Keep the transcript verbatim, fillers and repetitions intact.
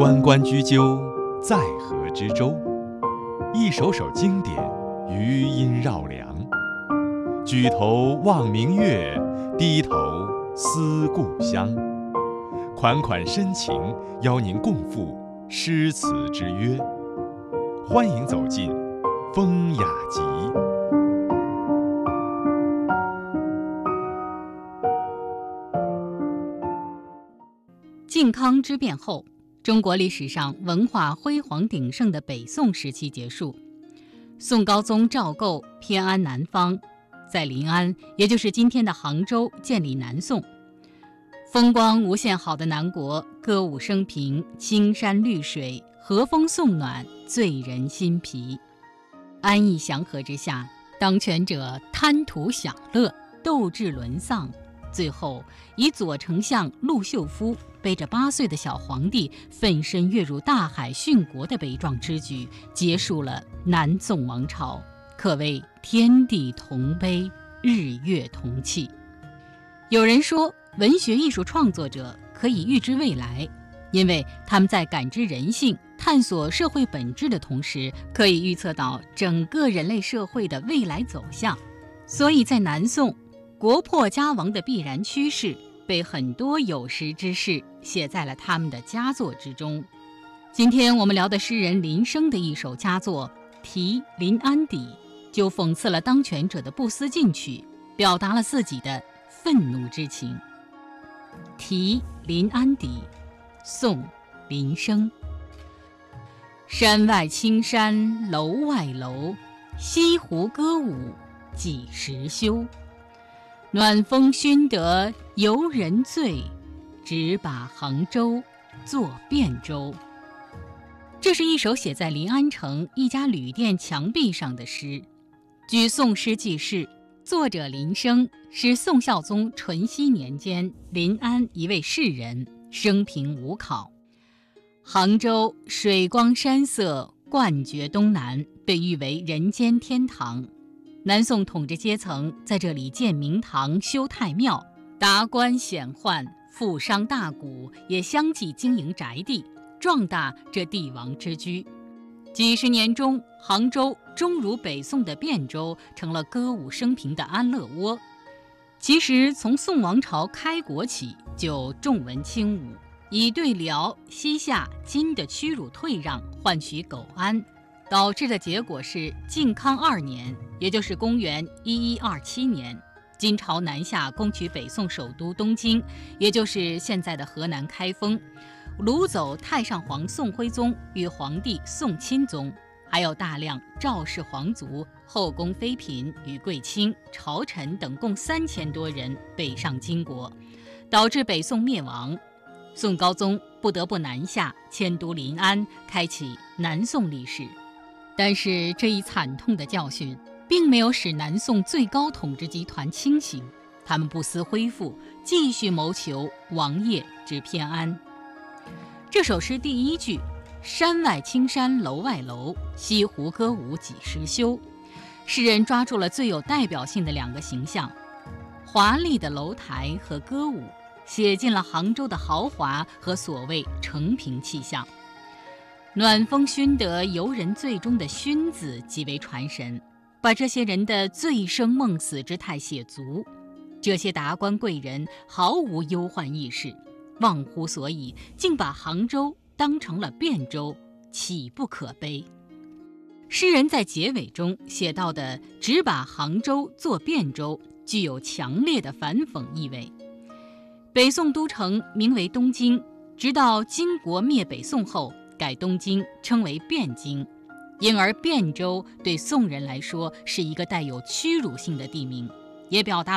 关关雎鸠，在河之洲。一首首经典，余音绕梁。举头望明月，低头思故乡。款款深情，邀您共赴诗词之约。欢迎走进风雅集。 靖康之变后，中国历史上文化辉煌鼎盛的北宋时期结束。宋高宗赵构偏安南方，在临安，也就是今天的杭州建立南宋。风光无限好的南国，歌舞升平，青山绿水，和风送暖，醉人心脾。安逸祥和之下，当权者贪图享乐，斗志沦丧，最后以左丞相陆秀夫背着八岁的小皇帝奋身跃入大海殉国的悲壮之举，结束了南宋王朝，可谓天地同悲，日月同泣。有人说，文学艺术创作者可以预知未来，因为他们在感知人性、探索社会本质的同时，可以预测到整个人类社会的未来走向。所以在南宋，国破家亡的必然趋势被很多有识之士写在了他们的佳作之中。今天我们聊的诗人林升的一首佳作《题临安邸》，就讽刺了当权者的不思进取，表达了自己的愤怒之情。《题临安邸》，宋·林升。山外青山楼外楼，西湖歌舞几时休？暖风熏得游人醉，只把杭州作汴州。这是一首写在临安城一家旅店墙壁上的诗。据《宋诗纪事》，作者林升是宋孝宗淳熙年间临安一位士人，生平无考。杭州水光山色，冠绝东南，被誉为人间天堂。南宋统治阶层在这里建明堂、修太庙，达官显宦、富商大贾也相继经营宅地，壮大这帝王之居。几十年中，杭州终如北宋的汴州，成了歌舞升平的安乐窝。其实从宋王朝开国起，就重文轻武，以对辽、西夏、金的屈辱退让换取苟安，导致的结果是靖康二年，也就是公元一一二七年，金朝南下攻取北宋首都东京，也就是现在的河南开封，掳走太上皇宋徽宗与皇帝宋钦宗，还有大量赵氏皇族、后宫妃嫔与贵卿、朝臣等共三千多人北上金国，导致北宋灭亡。宋高宗不得不南下迁都临安，开启南宋历史。但是这一惨痛的教训并没有使南宋最高统治集团清醒，他们不思恢复，继续谋求王业之偏安。这首诗第一句“山外青山楼外楼，西湖歌舞几时休”，诗人抓住了最有代表性的两个形象：华丽的楼台和歌舞，写进了杭州的豪华和所谓承平气象。暖风熏得游人醉中的熏字极为传神，把这些人的醉生梦死之态写足。这些达官贵人毫无忧患意识，忘乎所以，竟把杭州当成了汴州，岂不可悲？诗人在结尾中写到的“只把杭州作汴州”，具有强烈的反讽意味。北宋都城名为东京，直到金国灭北宋后，改东京称为汴京，因而汴州对宋人来说是一个带有屈辱性的地名，也表达